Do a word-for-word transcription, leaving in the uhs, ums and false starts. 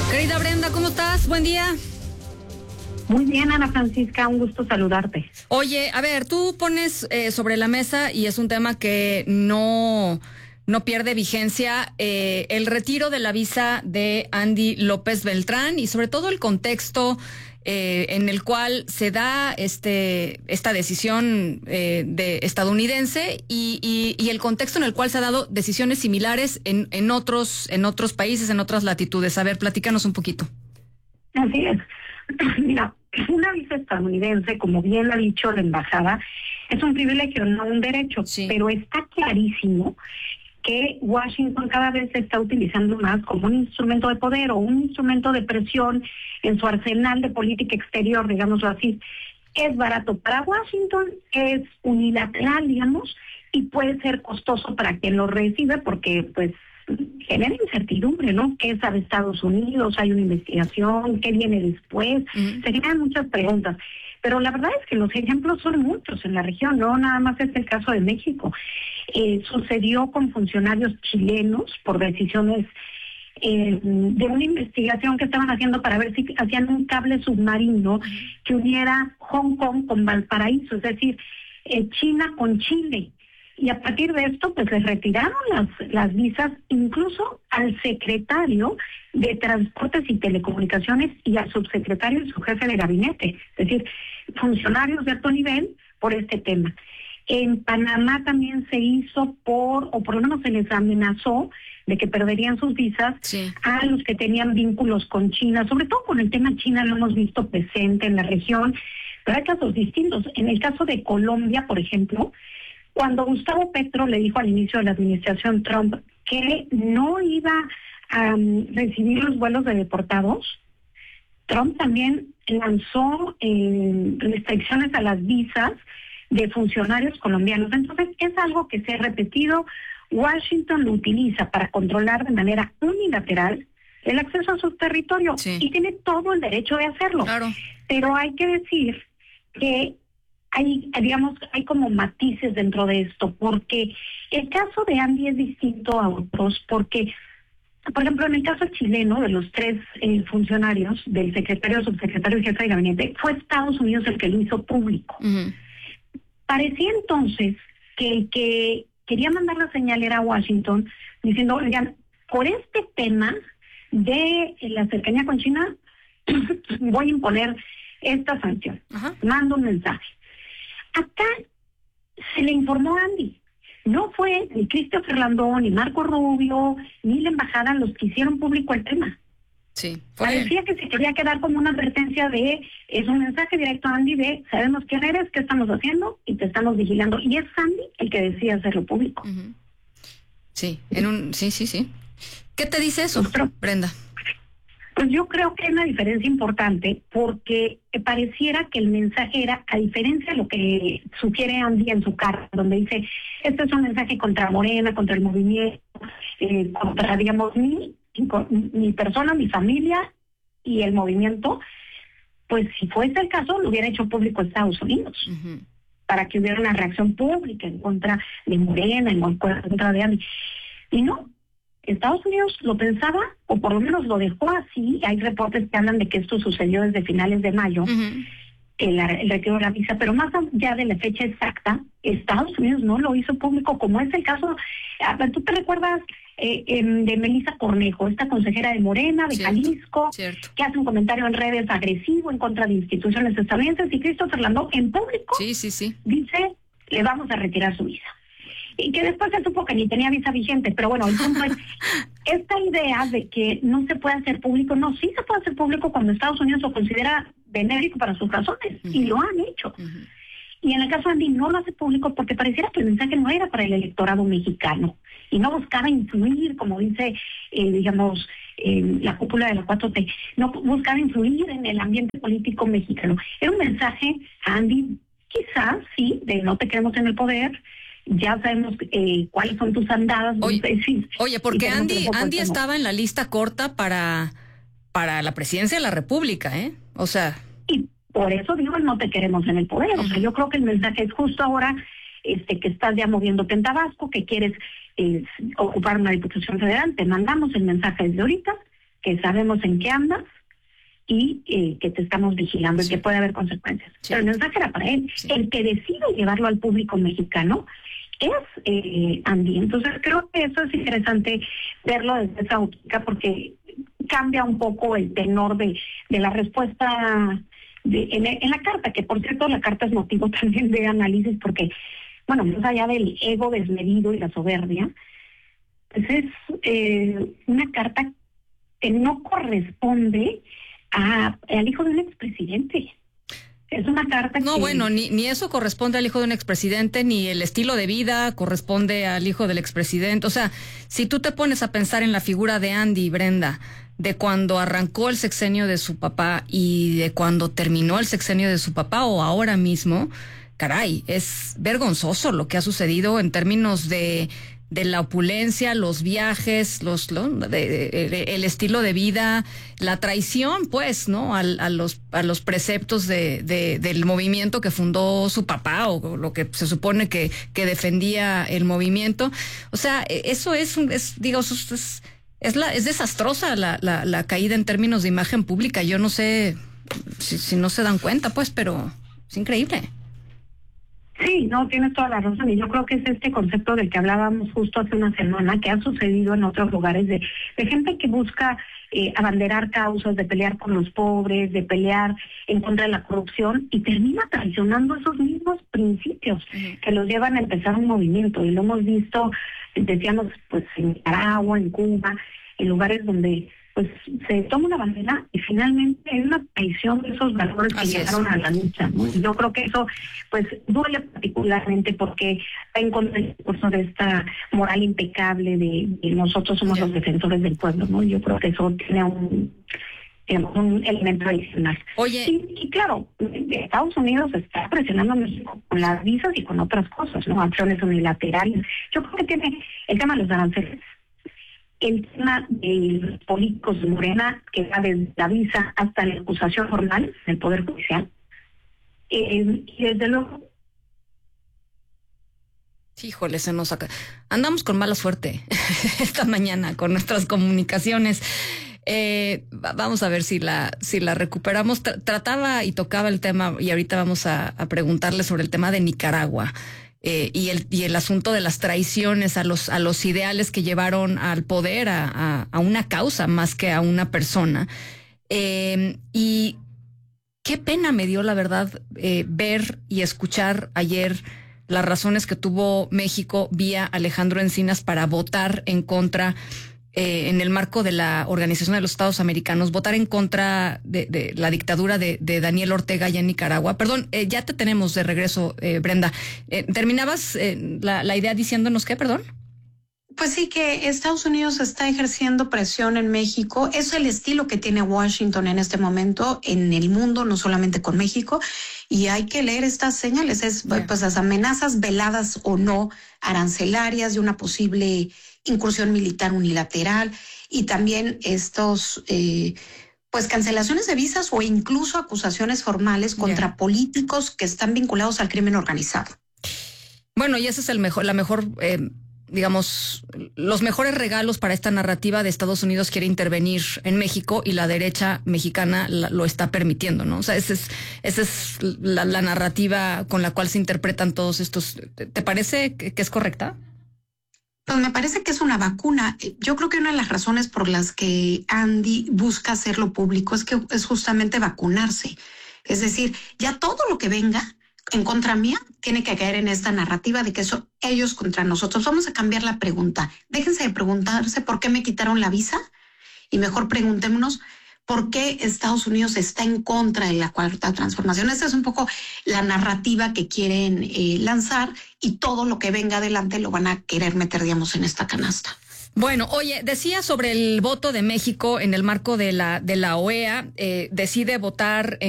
Querida Brenda, ¿cómo estás? Buen día. Muy bien, Ana Francisca, un gusto saludarte. Oye, a ver, tú pones eh, sobre la mesa, y es un tema que no, no pierde vigencia, eh, el retiro de la visa de Andy López Beltrán y sobre todo el contexto eh, en el cual se da este esta decisión eh, de estadounidense y, y, y el contexto en el cual se han dado decisiones similares en, en otros en otros países, en otras latitudes. A ver, platícanos un poquito. Así es. Mira, una visa estadounidense, como bien lo ha dicho la embajada, es un privilegio, no un derecho, sí. Pero está clarísimo que Washington cada vez se está utilizando más como un instrumento de poder o un instrumento de presión en su arsenal de política exterior, digámoslo así. Es barato para Washington, es unilateral, digamos, y puede ser costoso para quien lo recibe porque, pues, genera incertidumbre, ¿no? ¿Qué sabe Estados Unidos? ¿Hay una investigación? ¿Qué viene después? Uh-huh. Se generan muchas preguntas. Pero la verdad es que los ejemplos son muchos en la región, no nada más es el caso de México. Eh, sucedió con funcionarios chilenos por decisiones eh, de una investigación que estaban haciendo para ver si hacían un cable submarino uh-huh. que uniera Hong Kong con Valparaíso, es decir, eh, China con Chile. Y a partir de esto, pues les retiraron las, las visas incluso al secretario de Transportes y Telecomunicaciones y al subsecretario y su jefe de gabinete. Es decir, funcionarios de alto nivel por este tema. En Panamá también se hizo por, o por lo menos se les amenazó de que perderían sus visas sí. a los que tenían vínculos con China. Sobre todo con el tema China lo hemos visto presente en la región, pero hay casos distintos. En el caso de Colombia, por ejemplo, cuando Gustavo Petro le dijo al inicio de la administración Trump que no iba a um, recibir los vuelos de deportados, Trump también lanzó eh, restricciones a las visas de funcionarios colombianos. Entonces es algo que se ha repetido. Washington lo utiliza para controlar de manera unilateral el acceso a su territorio sí. y tiene todo el derecho de hacerlo. Claro. Pero hay que decir que hay, digamos, hay como matices dentro de esto, porque el caso de Andy es distinto a otros, porque, por ejemplo, en el caso chileno, de los tres eh, funcionarios, del secretario, subsecretario y jefe de gabinete, fue Estados Unidos el que lo hizo público. Uh-huh. Parecía entonces que el que quería mandar la señal era Washington, diciendo, oigan, por este tema de la cercanía con China, voy a imponer esta sanción. Uh-huh. Mando un mensaje. Acá se le informó a Andy. No fue ni Christopher Landón, ni Marco Rubio, ni la embajada los que hicieron público el tema. Sí. Fue... Parecía que se quería quedar como una advertencia de, es un mensaje directo a Andy de, sabemos quién eres, qué estamos haciendo y te estamos vigilando. Y es Andy el que decide hacerlo público. Uh-huh. Sí, en un, sí, sí, sí. ¿Qué te dice eso, Otro? Brenda? Pues yo creo que hay una diferencia importante porque pareciera que el mensaje era, a diferencia de lo que sugiere Andy en su carta, donde dice, este es un mensaje contra Morena, contra el movimiento, eh, contra, digamos, mi, mi persona, mi familia y el movimiento, pues si fuese el caso, lo hubiera hecho público Estados Unidos, uh-huh. para que hubiera una reacción pública en contra de Morena, en contra de Andy. Y no. Estados Unidos lo pensaba, o por lo menos lo dejó así. Hay reportes que hablan de que esto sucedió desde finales de mayo, uh-huh. el, el retiro de la visa, pero más allá de la fecha exacta, Estados Unidos no lo hizo público, como es el caso, ¿tú te recuerdas eh, eh, de Melissa Cornejo, esta consejera de Morena, de cierto, Jalisco, cierto. que hace un comentario en redes agresivo en contra de instituciones estadounidenses, y Christopher Landón en público sí, sí, sí. dice, le vamos a retirar su visa? Y que después se supo que ni tenía visa vigente, pero bueno, el punto es, esta idea de que no se puede hacer público, no, sí se puede hacer público cuando Estados Unidos lo considera benéfico para sus razones, uh-huh. y lo han hecho. Uh-huh. Y en el caso de Andy no lo hace público porque pareciera que el mensaje no era para el electorado mexicano, y no buscaba influir, como dice, eh, digamos, eh, la cúpula de la cuatro T, no buscaba influir en el ambiente político mexicano. Era un mensaje a Andy, quizás, sí, de no te queremos en el poder, ya sabemos eh, cuáles son tus andadas. Oye, no sé, sí, oye porque Andy Andy estaba en la lista corta para para la presidencia de la República, ¿eh? O sea... Y por eso digo, no te queremos en el poder. Uh-huh. O sea, yo creo que el mensaje es justo ahora, este que estás ya moviéndote en Tabasco, que quieres eh, ocupar una diputación federal, te mandamos el mensaje desde ahorita, que sabemos en qué andas y eh, que te estamos vigilando, sí, y que puede haber consecuencias. Sí. Pero el mensaje era para él. Sí. El que decide llevarlo al público mexicano es eh, Andy. Entonces creo que eso es interesante verlo desde esa óptica, porque cambia un poco el tenor de, de la respuesta de, en, en la carta, que por cierto la carta es motivo también de análisis, porque, bueno, más allá del ego desmedido y la soberbia, pues es eh, una carta que no corresponde a, al hijo de un expresidente. Es una carta no, que... bueno, ni, ni eso corresponde al hijo de un expresidente, ni el estilo de vida corresponde al hijo del expresidente. O sea, si tú te pones a pensar en la figura de Andy y Brenda, de cuando arrancó el sexenio de su papá y de cuando terminó el sexenio de su papá o ahora mismo, caray, es vergonzoso lo que ha sucedido en términos de... de la opulencia, los viajes, los, lo, de, de, de, el estilo de vida, la traición, pues, ¿no? A, a los a los preceptos de, de del movimiento que fundó su papá o lo que se supone que que defendía el movimiento. O sea, eso es es digo es es la es desastrosa la la, la caída en términos de imagen pública. Yo no sé si, si no se dan cuenta, pues, pero es increíble. Sí, no, tienes toda la razón, y yo creo que es este concepto del que hablábamos justo hace una semana, que ha sucedido en otros lugares, de, de gente que busca eh, abanderar causas, de pelear por los pobres, de pelear en contra de la corrupción, y termina traicionando esos mismos principios uh-huh. que los llevan a empezar un movimiento, y lo hemos visto, decíamos, pues en Nicaragua, en Cuba, en lugares donde pues se toma una bandera y finalmente hay una traición de esos valores que llegaron a la lucha, ¿no? Y yo creo que eso pues duele particularmente porque va en contra del discurso de esta moral impecable de, de nosotros somos yeah. los defensores del pueblo, ¿no? Yo creo que eso tiene un, digamos, un elemento adicional. Oye. Y, y claro, Estados Unidos está presionando a México con las visas y con otras cosas, ¿no? Acciones unilaterales. Yo creo que tiene el tema de los aranceles. El tema de los políticos de Morena, que va desde la visa hasta la acusación formal del Poder Judicial. Eh, y desde luego... Híjole, se nos saca. Andamos con mala suerte esta mañana con nuestras comunicaciones. Eh, vamos a ver si la si la recuperamos. Tr- trataba y tocaba el tema, y ahorita vamos a, a preguntarle sobre el tema de Nicaragua. Eh, y el y el asunto de las traiciones a los a los ideales que llevaron al poder a, a, a una causa más que a una persona. Eh, y qué pena me dio, la verdad, eh, ver y escuchar ayer las razones que tuvo México vía Alejandro Encinas para votar en contra, eh, en el marco de la Organización de los Estados Americanos, votar en contra de, de la dictadura de, de Daniel Ortega allá en Nicaragua. Perdón, eh, ya te tenemos de regreso, eh, Brenda. Eh, ¿Terminabas eh, la, la idea diciéndonos qué, perdón? Pues sí, que Estados Unidos está ejerciendo presión en México. Es el estilo que tiene Washington en este momento en el mundo, no solamente con México. Y hay que leer estas señales, es yeah. pues las amenazas veladas o no arancelarias de una posible incursión militar unilateral, y también estos eh, pues cancelaciones de visas o incluso acusaciones formales contra yeah. políticos que están vinculados al crimen organizado. Bueno, y ese es el mejor, la mejor, eh, digamos, los mejores regalos para esta narrativa de Estados Unidos quiere intervenir en México y la derecha mexicana la, lo está permitiendo, ¿no? O sea, esa es, esa es la, la narrativa con la cual se interpretan todos estos. ¿Te parece que, que es correcta? Pues me parece que es una vacuna. Yo creo que una de las razones por las que Andy busca hacerlo público es que es justamente vacunarse. Es decir, ya todo lo que venga en contra mía tiene que caer en esta narrativa de que son ellos contra nosotros. Vamos a cambiar la pregunta. Déjense de preguntarse por qué me quitaron la visa y mejor preguntémonos por qué Estados Unidos está en contra de la cuarta transformación. Esa es un poco la narrativa que quieren eh, lanzar, y todo lo que venga adelante lo van a querer meter, digamos, en esta canasta. Bueno, oye, decía sobre el voto de México en el marco de la, de la O E A, eh, decide votar en